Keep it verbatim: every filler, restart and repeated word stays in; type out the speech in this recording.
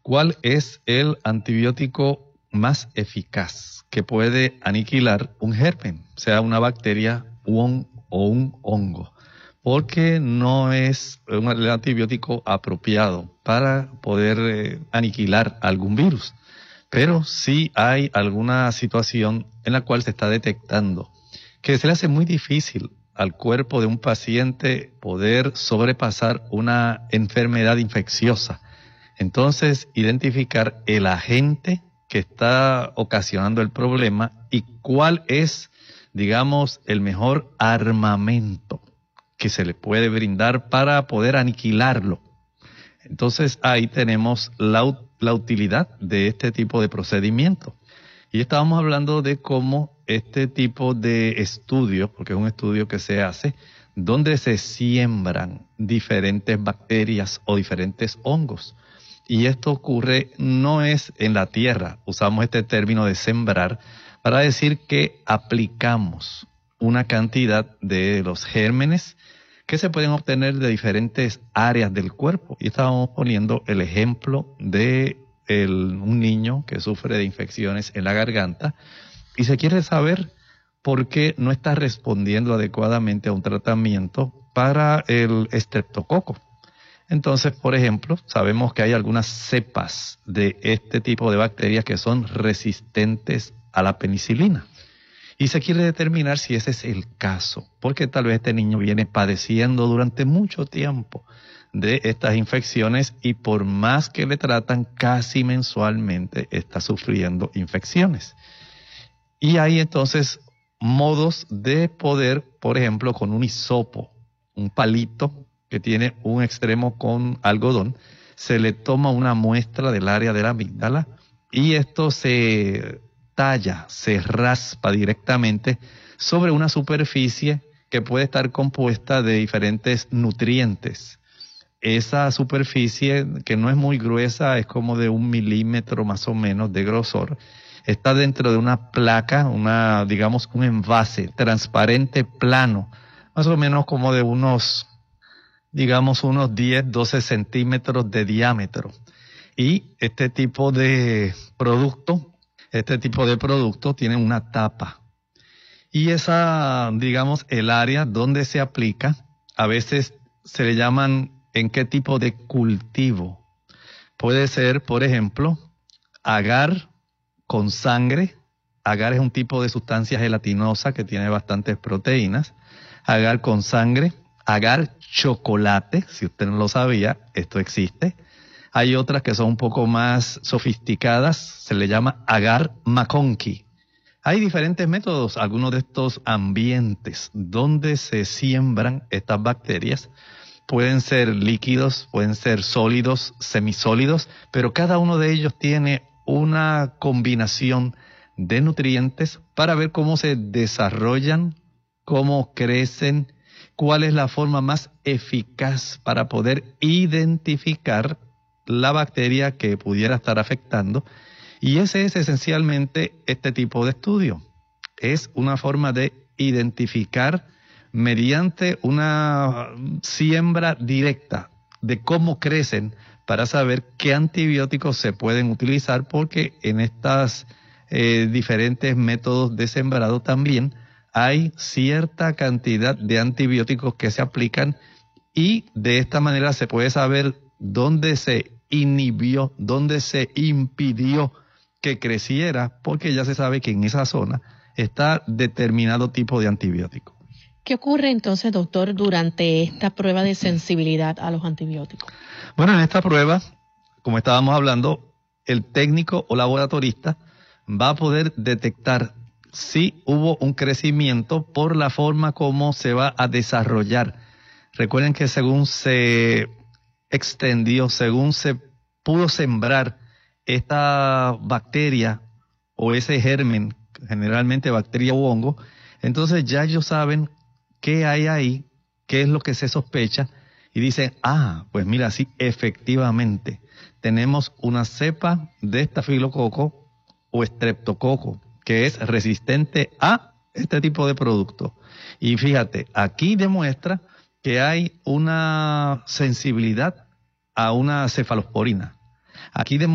¿Cuál es el antibiótico más eficaz que puede aniquilar un germen, sea una bacteria o un, o un hongo? Porque no es un el antibiótico apropiado para poder eh, aniquilar algún virus. Pero sí hay alguna situación en la cual se está detectando que se le hace muy difícil al cuerpo de un paciente poder sobrepasar una enfermedad infecciosa. Entonces, identificar el agente que está ocasionando el problema y cuál es, digamos, el mejor armamento que se le puede brindar para poder aniquilarlo. Entonces, ahí tenemos la, la utilidad de este tipo de procedimiento. Y estábamos hablando de cómo este tipo de estudio, porque es un estudio que se hace, donde se siembran diferentes bacterias o diferentes hongos. Y esto ocurre, no es en la tierra, usamos este término de sembrar para decir que aplicamos una cantidad de los gérmenes que se pueden obtener de diferentes áreas del cuerpo. Y estábamos poniendo el ejemplo de el, un niño que sufre de infecciones en la garganta y se quiere saber por qué no está respondiendo adecuadamente a un tratamiento para el estreptococo. Entonces, por ejemplo, sabemos que hay algunas cepas de este tipo de bacterias que son resistentes a la penicilina. Y se quiere determinar si ese es el caso, porque tal vez este niño viene padeciendo durante mucho tiempo de estas infecciones y por más que le tratan, casi mensualmente está sufriendo infecciones. Y hay entonces modos de poder, por ejemplo, con un hisopo, un palito que tiene un extremo con algodón, se le toma una muestra del área de la amígdala y esto se talla, se raspa directamente sobre una superficie que puede estar compuesta de diferentes nutrientes. Esa superficie, que no es muy gruesa, es como de un milímetro más o menos de grosor, está dentro de una placa, una, digamos, un envase transparente plano, más o menos como de unos, digamos, unos diez, doce centímetros de diámetro. Y este tipo de producto, este tipo de producto tiene una tapa. Y esa, digamos, el área donde se aplica, a veces se le llaman en qué tipo de cultivo. Puede ser, por ejemplo, agar con sangre. Agar es un tipo de sustancia gelatinosa que tiene bastantes proteínas. Agar con sangre, agar chocolate, si usted no lo sabía, esto existe. Hay otras que son un poco más sofisticadas, se le llama agar maconqui. Hay diferentes métodos, algunos de estos ambientes donde se siembran estas bacterias. Pueden ser líquidos, pueden ser sólidos, semisólidos, pero cada uno de ellos tiene una combinación de nutrientes para ver cómo se desarrollan, cómo crecen, cuál es la forma más eficaz para poder identificar la bacteria que pudiera estar afectando. Y ese es esencialmente este tipo de estudio. Es una forma de identificar mediante una siembra directa de cómo crecen para saber qué antibióticos se pueden utilizar, porque en estos eh, diferentes métodos de sembrado también hay cierta cantidad de antibióticos que se aplican y de esta manera se puede saber dónde se inhibió, dónde se impidió que creciera, porque ya se sabe que en esa zona está determinado tipo de antibiótico. ¿Qué ocurre entonces, doctor, durante esta prueba de sensibilidad a los antibióticos? Bueno, en esta prueba, como estábamos hablando, el técnico o laboratorista va a poder detectar si hubo un crecimiento por la forma como se va a desarrollar. Recuerden que según se extendió, según se pudo sembrar esta bacteria o ese germen, generalmente bacteria u hongo, entonces ya ellos saben qué hay ahí, qué es lo que se sospecha y dicen, ah, pues mira, sí, efectivamente, tenemos una cepa de estafilococo o estreptococo que es resistente a este tipo de producto. Y fíjate, aquí demuestra que hay una sensibilidad a una cefalosporina. Aquí demuestra